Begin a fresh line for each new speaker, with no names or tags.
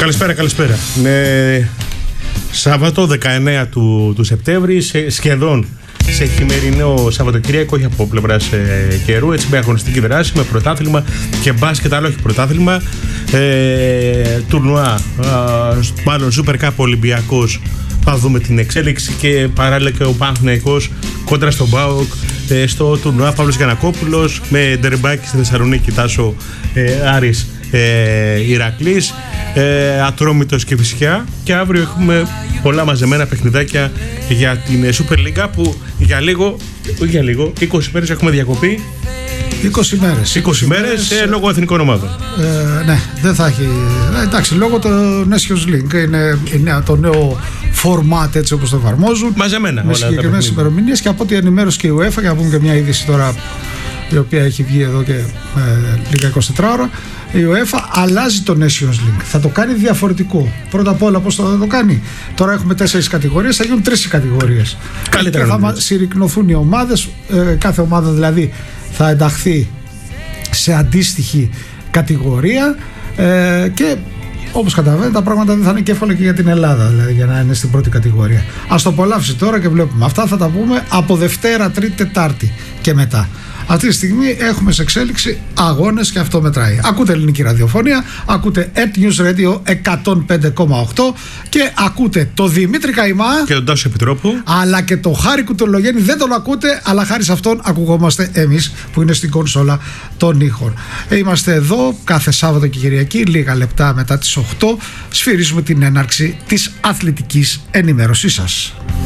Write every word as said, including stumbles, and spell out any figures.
Καλησπέρα, καλησπέρα. Ναι, Σάββατο δεκαεννέα του, του Σεπτέμβρη, σε, σχεδόν σε χειμερινό Σαββατοκύριακο, όχι από πλευράς ε, καιρού, έτσι με αγωνιστική δράση, με πρωτάθλημα και μπάσκετ, αλλά όχι πρωτάθλημα. Ε, τουρνουά, μάλλον Super Cup Ολυμπιακός. Θα δούμε την εξέλιξη και παράλληλα και ο Παναθηναϊκός κόντρα στον ΠΑΟΚ ε, στο τουρνουά. Παύλος Γιαννακόπουλος με ντερμπάκι στη Θεσσαλονίκη, Τάσο ε, Άρης ε, Ηρακλής, ε, Ατρόμητος και Φυσιά. Και αύριο έχουμε πολλά μαζεμένα παιχνιδάκια για την Super League που για λίγο, για λίγο είκοσι μέρες έχουμε διακοπή.
είκοσι μέρες.
είκοσι μέρες ε, λόγω εθνικών ομάδων.
Ε, ναι, δεν θα έχει. Ε, εντάξει, λόγω του Nations League. Είναι, είναι το νέο format έτσι όπως το εφαρμόζουν.
Μαζεμένα.
Με συγκεκριμένες ημερομηνίες και από ό,τι ενημέρωσε και η UEFA, για να πούμε και μια είδηση τώρα η οποία έχει βγει εδώ και ε, λίγα είκοσι τέσσερις ώρα. Η UEFA αλλάζει το Nations League. Θα το κάνει διαφορετικό. Πρώτα απ' όλα, πώς θα το κάνει. Τώρα έχουμε τέσσερις κατηγορίες, θα γίνουν τρεις κατηγορίες.
Καλύτερα.
Και θα συρρικνωθούν οι ομάδες. Ε, κάθε ομάδα δηλαδή θα ενταχθεί σε αντίστοιχη κατηγορία ε, και όπως καταλαβαίνετε τα πράγματα δεν θα είναι και εύκολα και για την Ελλάδα, δηλαδή για να είναι στην πρώτη κατηγορία. Ας το απολαύσει τώρα και βλέπουμε. Αυτά θα τα πούμε από Δευτέρα, Τρίτη, Τετάρτη και μετά. Αυτή τη στιγμή έχουμε σε εξέλιξη αγώνες και αυτό μετράει. Ακούτε ελληνική ραδιοφωνία, ακούτε Ed News Radio εκατόν πέντε κόμμα οκτώ και ακούτε το Δημήτρη Καημά
και τον Τάσο Επιτρόπου,
αλλά και το Χάρη Κουτολογέννη. Δεν τον ακούτε, αλλά χάρη σε αυτόν ακουγόμαστε εμείς που είναι στην κονσόλα των ήχων. Είμαστε εδώ κάθε Σάββατο και Κυριακή, λίγα λεπτά μετά τις οκτώ. Σφυρίζουμε την έναρξη της αθλητικής ενημέρωσής σας.